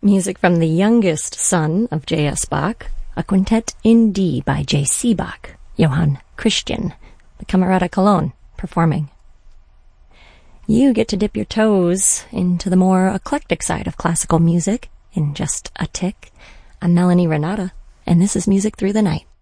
Music from the youngest son of J.S. Bach, a quintet in D by J.C. Bach, Johann Christian, the Camerata Cologne, performing. You get to dip your toes into the more eclectic side of classical music in just a tick. I'm Melanie Renata, and this is Music Through the Night.